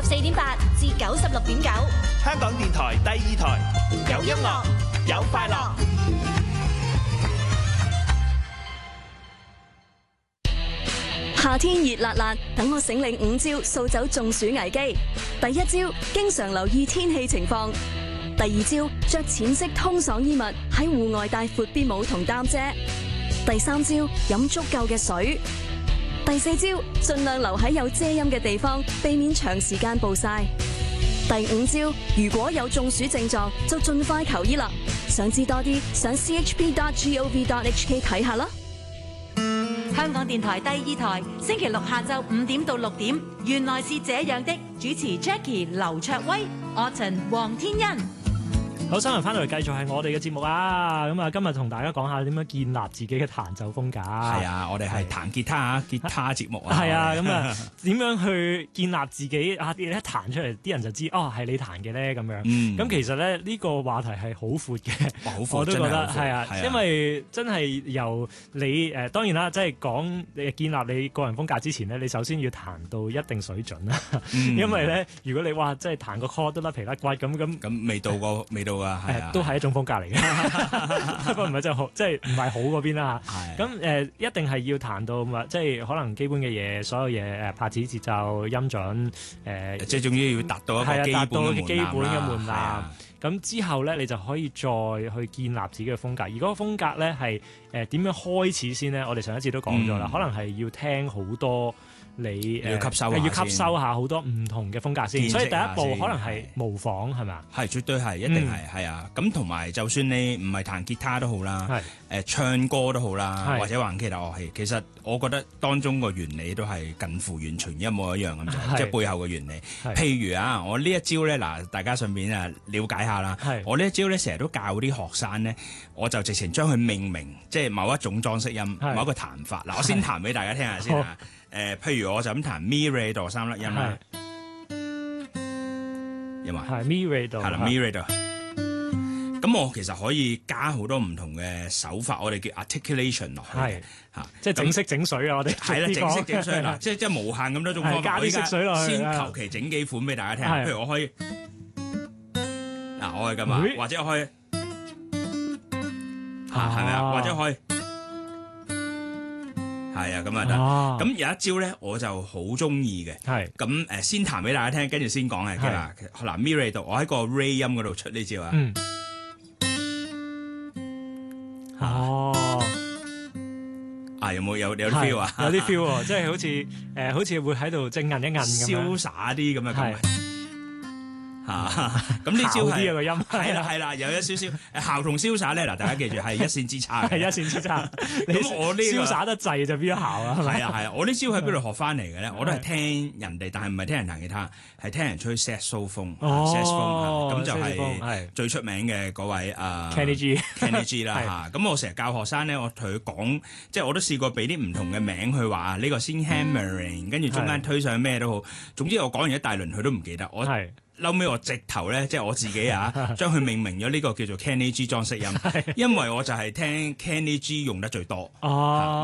84.8至96.9， 香港電台第2台，有音樂，有快樂。 夏天熱辣辣，等我醒領5招掃走中暑危機。第一招，經常留意天氣情況。第二招，着淺色通爽衣物，喺戶外帶闊啲帽同擔遮。第三招，飲足夠嘅水。第四招，盡量留喺有遮陰嘅地方，避免長時間暴曬。第五招，如果有中暑症狀，就盡快求醫啦。想知多啲，上 chp.gov.hk 睇下啦。 香港電台第2台，星期六下晝5點到6點，原來是這樣的，主持 Jackie 劉卓威、Autumn 黃天恩。 好，新聞翻到嚟繼續係我哋嘅節目啊！咁啊，今日同大家講下點樣建立自己嘅彈奏風格。 係啊，我哋係彈吉他啊，吉他節目啊。 係啊，咁啊，點樣去建立自己啊？你一彈出嚟，啲人就知哦，係你彈嘅咧咁樣。咁其實咧呢個話題係好闊嘅，我都覺得係啊，因為真係由你當然啦，即係講建立你個人風格之前咧，你首先要彈到一定水準啦。因為咧，如果你話即係彈個 chord 都甩皮甩骨咁未到㗎，係啊， 都係一種風格嚟嘅，不過唔係真係好，即係唔係好嗰邊啦。咁一定係要彈到即係可能基本嘅嘢，所有嘢拍子、節奏、音準即係總之要達到一個基本嘅門檻。 咁之後咧，你就可以再去建立自己嘅風格。而嗰個風格咧係點樣開始先咧？我哋上一次都講咗啦，可能係要聽好多。你要吸收下好多唔同嘅風格先，所以第一步可能係模仿係咪啊？ 係絕對係，一定係啊！咁同埋就算你唔係彈吉他都好啦，唱歌都好啦，或者玩其他樂器，其實我覺得當中個原理都係近乎完全一模一樣咁就，即係背後嘅原理。譬如啊，我呢一招咧，嗱，大家順便啊了解下啦。我呢一招咧，成日都教啲學生咧，我就直情將佢命名，即係某一種裝飾音，某一個彈法。嗱，我先彈俾大家聽下先啊。譬如我就咁彈 mi re do 3粒音啦，有冇？ 係 mi re do， 係啦 mi re do。咁我其實可以加好多唔同嘅手法，我哋叫 articulation 落去嘅嚇， 即係整色整水啊！我哋係啦，整色整水啦，即係無限咁多種方法。 加啲色水落去， 先求其整幾款俾大家聽。譬如我可以嗱，我係咁啊，或者我可以係咪啊？或者可以。係啊，咁啊得。咁有一招咧，我就好中意嘅。係咁先彈俾大家聽，跟住先講嘅。嗱 mi re do， 我喺個 re 音嗰度出呢招啊。有冇有啲 feel 啊？ 有啲 feel 喎，即係好似會喺度即係摁一摁咁樣， 瀟灑啲咁嘅感覺。咁呢招係個音係啦，有一少少姣同瀟灑咧。嗱，大家記住係一線之差， 係一線之差。 咁我呢瀟灑得滯就變咗姣啦， 係啊，我呢招喺邊度學翻嚟嘅咧？我都係聽人哋，但係唔係聽人彈吉他，係聽人吹 saxophone。咁就係最出名嘅嗰位Kenny G 啦嚇。咁我成日教學生咧，我同佢講，即係我都試過俾啲唔同嘅名去話呢個先 hammering，跟住中間推上咩都好。總之我講完一大輪，佢都唔記得。後尾我直頭咧，即係我自己啊，將佢命名咗呢個叫做 Kenny G 裝飾音，因為我就係聽 Kenny G 用得最多。